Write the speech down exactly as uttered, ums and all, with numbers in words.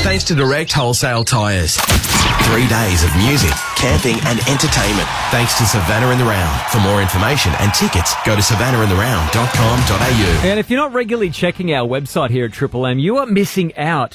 Thanks to Direct Wholesale Tyres. Three days of music, camping and entertainment. Thanks to Savannah and the Round. For more information and tickets, go to savannah and the round dot com dot a u. And if you're not regularly checking our website here at Triple M, you are missing out.